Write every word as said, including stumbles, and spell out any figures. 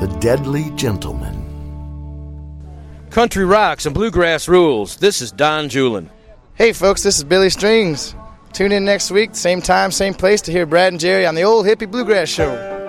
The Deadly Gentleman. Country rocks and bluegrass rules. This is Don Julin. Hey folks, this is Billy Strings. Tune in next week, same time, same place to hear Brad and Jerry on the Old Hippie Bluegrass Show.